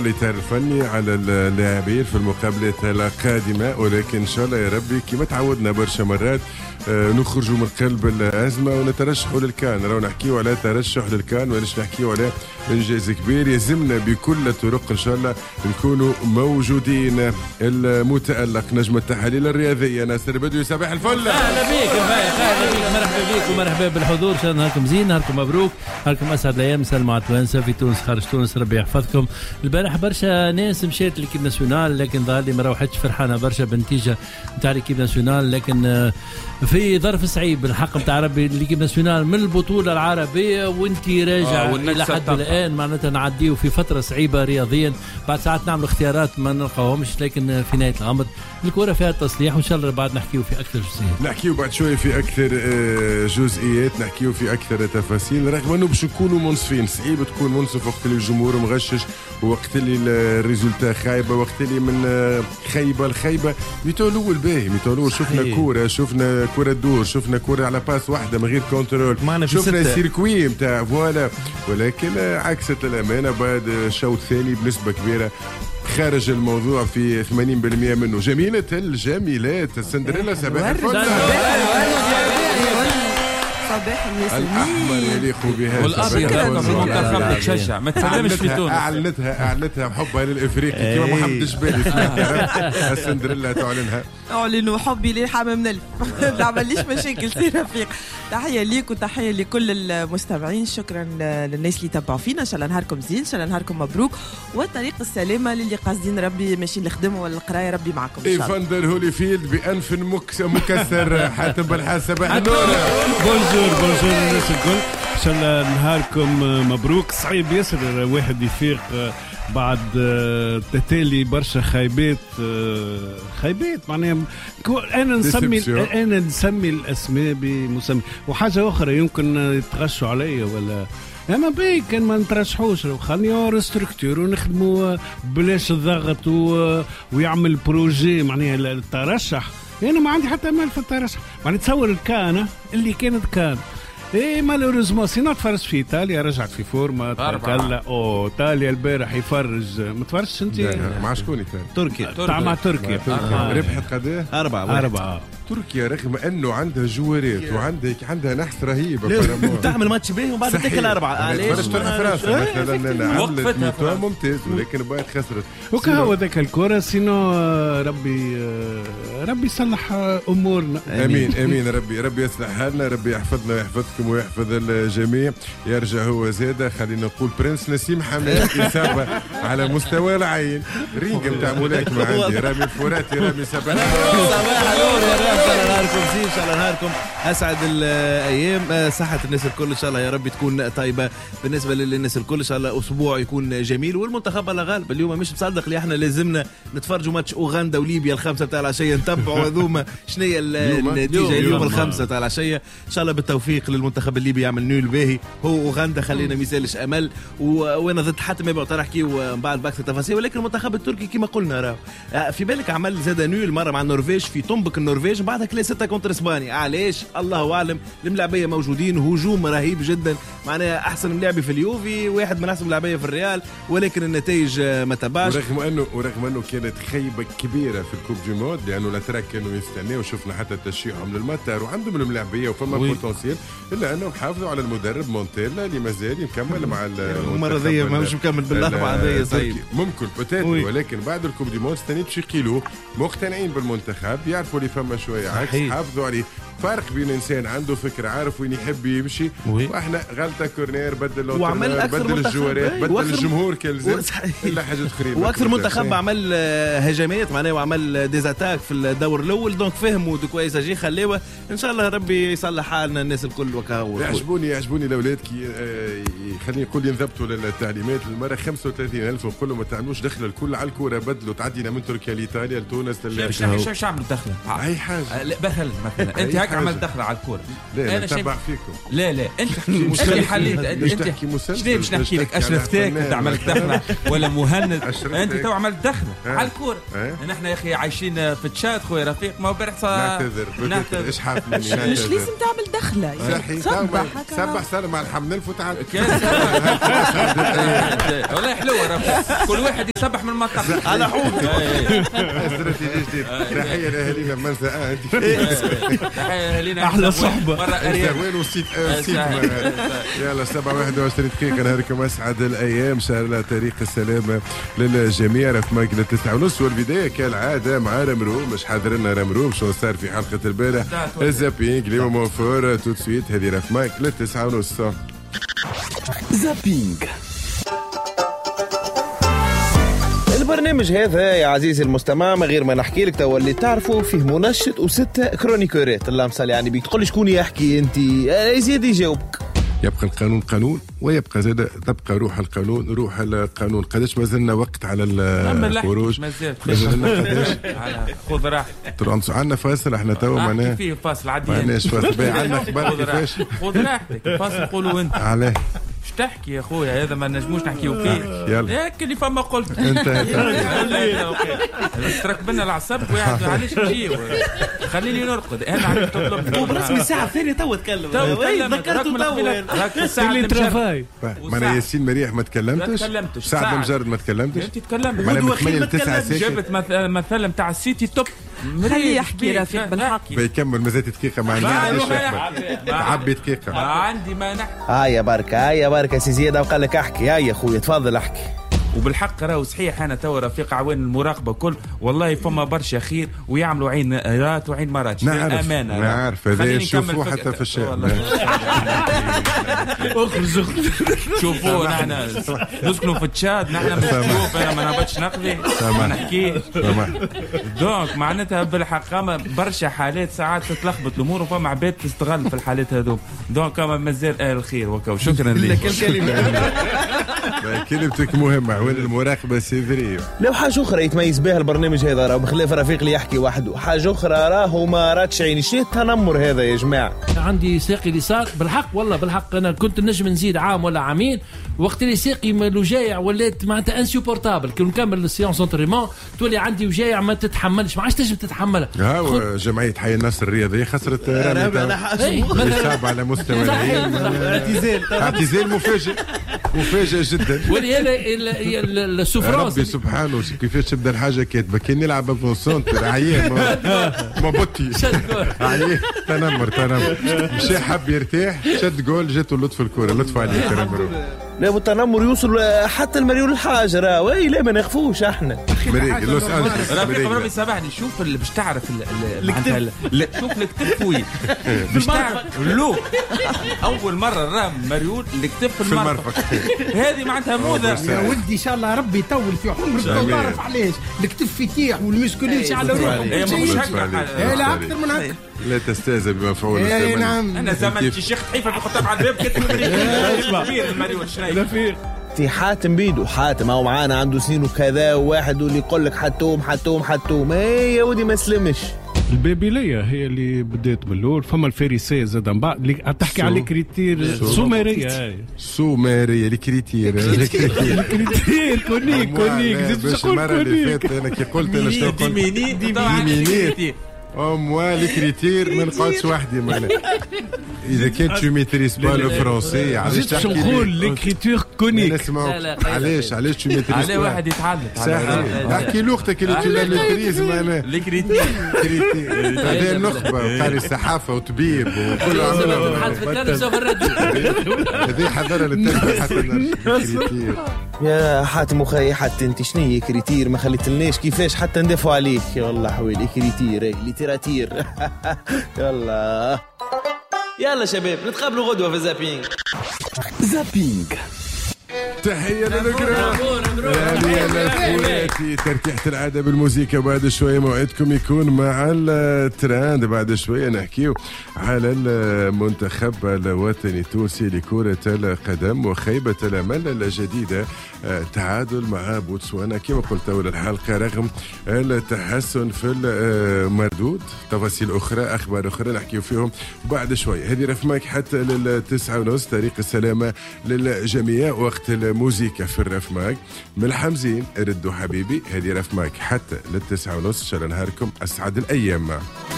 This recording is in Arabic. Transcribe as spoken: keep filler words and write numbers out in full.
الإطار الفني على اللاعبين في المقابلات القادمة، ولكن إن شاء الله يا ربي كما تعودنا برشا مرات نخرجوا من قلب الأزمة ونترشحوا للكان. راهو نحكيوا على ترشح للكان وليش نحكيوا على إنجاز كبير يلزمنا بكل الطرق إن شاء الله نكونوا موجودين. المتألق نجم التحاليل الرياضية ناصر بدوي، صباح الفل. أهلا بك أهلا بك، مرحبا بك ومرحبا بالحضور. شان نهاركم زين، نهاركم مبروك، نهاركم أسعد الأيام. سلام على توانسة في تونس خارج تونس، ربي يحفظكم. البارح برشا ناس مشيت للكيب ناسيونال، لكن ظهر لي ما روحتش فرحانة برشا بالنتيجة نتاع الكيب ناسيونال، لكن في ظرف صعيب الحق نتاع ربي الكيب ناسيونال من البطولة العربية وانت راجع آه إلى حد الآن معناتها نعديه في فترة صعيبة رياضيا. بعد ساعات نعمل اختيارات ما نلقاهمش، لكن في نهاية الأمر الكرة فيها تصليح، وإن شاء الله بعد نحكيو في أكثر جزئيات. نحكيو بعد شوية في أكثر جزئيات، نحكيو في أكثر تفاصيل، رغم أنه باش نكونوا منصفين. صعيب تكون منصف وقت اللي الجمهور مغشش، ووقت اللي الريزولتا خايبة، وقت اللي من خيبة الخيبة. ميتو الأول باهي، ميتو الأول شفنا كورة، شفنا كورة دور، شفنا كورة على باس واحدة من غير كنترول، شفنا سيركوي متاع فوالا. ولكن عكست الأمانة بعد الشوط الثاني بنسبة كبيرة خارج الموضوع في ثمانين بالمئة منه. جميلة الجميلات السندريلا، صباح الفل. صباح الأحمر يليق بها والأبيض المنتخب تشجع ما تسلمش في تونس. أعلنتها أعلنتها حبها للإفريقي كما محمد الجبالي. السندريلا تعلنها، أعلنوا حبي للحمام نلف. ما عمليش مشاكل سي رفيق. تحية ليك وتحية لكل المستمعين، شكرا للناس اللي تبعوا فينا. إن شاء الله نهاركم زين، إن شاء الله نهاركم مبروك، والطريق السلامة للي قاصدين ربي ماشيين لخدمة ولا القراية، ربي معكم إن شاء الله. إيفاندر هوليفيلد بأنف مكسر. حاتم بالحاس، صباح النور. بونجور بونجور الناس الكل، ان شاء الله نهاركم مبروك. صعيب ياسر واحد يفيق بعد تتالي برشا خيبات خيبات معناها. انا نسمي انا نسمي الاسماء بمسمى. وحاجه اخرى يمكن يتغشوا عليا ولا اما بي كان ما نترشحوش، خلينا ريستركتور ونخدموا بلاش الضغط ويعمل بروجي معناها الترشح. انا ما عندي حتى امل في الترشح. معناها تصور الكان اللي كانت كان ايه مالوريزمون سينا تفرج في ايطاليا، رجعت في فورما تكلا. او ايطاليا البارح يفرج، ما تفرجش انت مع شكون؟ تركيا تاع مع تركيا ربحت قداه أربعة أربعة. تركيا رغم انه عندها جوارات وعندها عندها نحس رهيبه تعمل ماتش باهي وبعد تاكل أربعة. علاش فرنسا مثلا عملت مستوى ممتاز ولكن بعد خسرت. وكهو ذاك الكره سينو ربي ربي يصلح امورنا. امين امين. ربي ربي يصلح حالنا، ربي يحفظنا ويحفظكم ويحفظ الجميع. يرجع هو زاده خلينا نقول برنس نسيم حماد اصابه على مستوى العين. رينج نتاع ملاكمه عندي رامي الفراتي. رامي صباح النور. ان شاء الله نهاركم زين، ان شاء الله نهاركم اسعد الايام، صحه الناس الكل ان شاء الله يا رب تكون طيبه. بالنسبه للناس الكل ان شاء الله اسبوع يكون جميل، والمنتخب على غالب اليوم مش مصدق اللي احنا لازمنا نتفرجوا ماتش اوغندا وليبيا الخمسه تاع العشيه، نتبعوا هذوما شنو هي النتيجه اليوم الخمسه تاع العشيه. ان شاء الله بالتوفيق للمنتخب الليبي يعمل نول باهي. هو اوغندا خلينا ما يسالش امل، وانا ضد حتى ما يبقى تحكي ومن بعد باكس التفاصيل. ولكن المنتخب التركي كما قلنا راه في بالك عمل زاد نول مره مع النرويج في طنبك النرويج، بعدها كلا ستة كونتر اسبانيا. علاش؟ الله اعلم. الملاعبيه موجودين، هجوم رهيب جدا معناها احسن ملاعبي في اليوفي، واحد من احسن ملاعبيه في الريال، ولكن النتائج ما تبعش. ورغم انه ورغم انه كانت خيبه كبيره في الكوب دي مود، لانه الاتراك كانوا يستناو وشفنا حتى تشجيعهم للمطار وعندهم الملاعبيه وفما بوتنسيال، الا انهم حافظوا على المدرب مونتيلا اللي مازال مكمل مع المره ذي مش مكمل بالاربعه هذيا صحيح ممكن بوتيت. ولكن بعد الكوب دي مود استنيت باش يقيلوه مقتنعين بالمنتخب، يعرفوا اللي فما شويه عكس، حافظوا عليه. فرق بين انسان عنده فكره عارف وين يحب يمشي، واحنا غلطه كورنير بدل بدل الجوارات بدل الجمهور كالزم الا حاجه اخرى. واكثر منتخب عمل هجمات معناه وعمل ديزاتاك في الدور الاول، دونك فهموا دو كويس اجي خليوه ان شاء الله ربي يصلح حالنا الناس الكل. وكهو يعجبوني يعجبوني الاولاد كي خليني نقول ينضبطوا للتعليمات المره خمسة وثلاثين ألف ونقول لهم ما تعملوش دخله الكل على الكوره، بدلوا تعدينا من تركيا لايطاليا لتونس. شو شو عملوا دخله؟ اي حاجه لا مثلا مثلا انت هكا روحك عملت دخله على الكوره. لا نتبع فيكم. لا لا انت انت اللي حليت انت شنو باش نحكي لك؟ اشرف تاك انت عملت دخله ولا مهند؟ انت تو عملت دخله على الكوره. نحن يا اخي عايشين في تشاد خويا رفيق ما برح نعتذر نعتذر ايش حاف مني مش لازم تعمل دخله سبح سبح سلم على الحمد لله وتعال والله حلوه رفيق كل واحد يسبح من المطر على حوض. استراتيجيه جديده. تحيه لاهالينا منزه انت تحيه لاهالينا احلى صحبه وين وسيت يلا سبعة واحد وعشرين دقيقة. نهاركم أسعد الأيام، شهر الله تاريخ السلامة للجميع. رف ماكلة التسعة ونص والبداية كالعادة مع رمروم. مش حاضر لنا رمروم شو صار في حلقة البارح الزابينج لي مومون فور تو سويت. هذه رف ماكلة التسعة ونص زابينج. البرنامج هذا يا عزيزي المستمع ما غير ما نحكي لك توا اللي تعرفوا فيه منشط وستة كرونيكورات. اللهم صل على النبي. تقول لي شكون يحكي انت؟ يزيد يجاوبك. يبقى القانون قانون ويبقى زاد تبقى روح القانون روح القانون. قداش ما زلنا وقت على الخروج؟ مازلنا قداش؟ خذ راحتك. عندنا فاصل احنا تو معناها في فاصل عادي ما عندناش فاصل. عندنا اخبار كيفاش؟ خذ راحتك. الفاصل قولوا انت. علاه اش تحكي يا خويا؟ هذا ما نجموش نحكيو فيه. يلا ياك اللي فما قلت انت ترك بنا العصب ويعد علاش نجي خليني نرقد. انا عم تطلب هو برسمي الساعه الثانيه تو تكلم ذكرته تو راك الساعه اللي ترافاي. ما ياسين مريح ما تكلمتش سعد مجرد ما تكلمتش. انت تكلمت ما نكمل تسعة ساعات. جبت مثلا نتاع السيتي توب خليه يحكي رفيق بالحق. بيكمل مازال دقيقه ما عنديش عبي دقيقه ما عندي ما نحكي. ها يا بركه ها يا بركه سي زياد وقال لك احكي. هيا يا خويا تفضل احكي. وبالحق راهو صحيح انا تو رفيق عوان المراقبه كل والله فما برشا خير ويعملوا عين رات وعين مرات. نعرف امانه نعرف هذا نشوفوه حتى في الشارع. اخرج شوفوه نحن نسكنوا في تشاد نحن بنشوف. انا ما نبغيش نقضي ما نحكيش دونك معناتها بالحق برشا حالات ساعات تتلخبط الامور وفما عباد تستغل في الحالات هذوك. دونك مازال اهل الخير وكا. شكرا لك. كلمتك مهمه وين المراقبه سيفري. لو حاجه اخرى يتميز بها البرنامج هذا راهو بخلاف رفيق اللي يحكي وحده حاجه اخرى راهو ما راتش عيني. شنو التنمر هذا يا جماعه؟ عندي ساقي اللي صار بالحق والله بالحق انا كنت نجم نزيد عام ولا عامين وقت اللي ساقي وجايع ولات معناتها انسوبورتابل. كي نكمل السيونس انتريمون تولي عندي وجايع ما تتحملش ما عادش تنجم تتحملها. ها جمعيه حي النصر الرياضيه خسرت رابطه على مستوى العالم. اعتزال مفاجئ مفاجئ جدا. ولهذا السفرانس ربي سبحانه كيفاش تبدا الحاجه كاتبه كي نلعب بونسونت عيان ما بطي عيان تنمر تنمر مشى حب يرتاح شد جول جاته لطف الكره. لطف عليك تنمر. لا بالتنمر يوصل حتى المريول الحاجه راهو. اي لا ما نخفوش احنا. مريق لوس انجلوس رفيق ربي سامحني. شوف اللي باش تعرف الكتب شوف الكتب فوي باش تعرف لو اول مره راه مريول الكتب في المرفق. هذه معناتها موضه يا ولدي ان شاء الله ربي يطول في عمرك وتعرف علاش الكتف يتيح والمسكولين على روحهم. مش هكا لا اكثر من هكا. لا تستهزئ بمفعول الزمن. نعم انا زمن شيخ تحيفه في خطاب على الباب كتب كبير المريول شنو في حاتم بيدو. حاتم هو معانا عنده سنين وكذا وواحد واللي يقول لك حتوم حتوم حتوم. اي يا ودي ما سلمش. البابليه هي اللي بدات باللول. فما الفارسيه زاد من بعد اللي تحكي على الكريتير سومريه. سومريه الكريتير الكريتير كونيك كونيك زيد تقول كونيك. انا كي قلت انا شنو قلت ديميني ديميني او موا لي كريتير ما نقعدش وحدي معنا. اذا كنت تو ميتريس با لو فرونسي علاش تحكي نقول ليكريتور كونيك؟ علاش علاش تو ميتريس على واحد يتعلم احكي لغتك اللي تو لا ميتريز معنا. لي كريتير كريتير هذه نخبه قاري الصحافه وطبيب وكل هذه حضاره للتربيه حتى كريتير. يا حاتم وخي حتى انت شنو هي كريتير؟ ما خليتلناش كيفاش حتى ندافعوا عليك. يا والله حوالي كريتير ليتراتير. يلا يلا شباب نتقابلوا غدوه في زابينج. زابينج تحية للكرام يا لافواتي تركيحة العادة بالموسيقى. بعد شوية موعدكم يكون مع التراند. بعد شوية نحكيو على المنتخب الوطني التونسي لكرة القدم وخيبة الأمل الجديدة، تعادل مع بوتسوانا كما قلت أول الحلقة رغم التحسن في المردود. تفاصيل أخرى أخبار أخرى نحكيو فيهم بعد شوية. هذه رفماك حتى للتسعة ونص. طريق السلامة للجميع. وقت الموسيقى في الرفماك من الحمزين ردوا حبيبي. هذه رفماك حتى للتسعة ونص. إن شاء الله نهاركم أسعد الأيام.